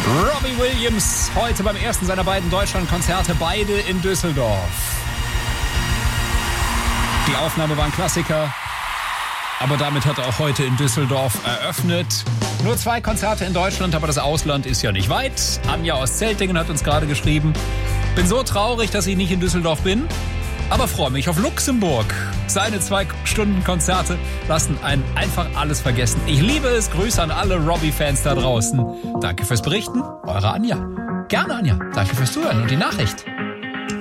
Robbie Williams, heute beim ersten seiner beiden Deutschlandkonzerte, beide in Düsseldorf. Die Aufnahme war ein Klassiker, aber damit hat er auch heute in Düsseldorf eröffnet. Nur 2 Konzerte in Deutschland, aber das Ausland ist ja nicht weit. Anja aus Zeltingen hat uns gerade geschrieben: Bin so traurig, dass ich nicht in Düsseldorf bin, aber freue mich auf Luxemburg. Seine 2 Stunden Konzerte lassen einen einfach alles vergessen. Ich liebe es. Grüße an alle Robbie-Fans da draußen. Danke fürs Berichten. Eure Anja. Gerne, Anja. Danke fürs Zuhören und die Nachricht.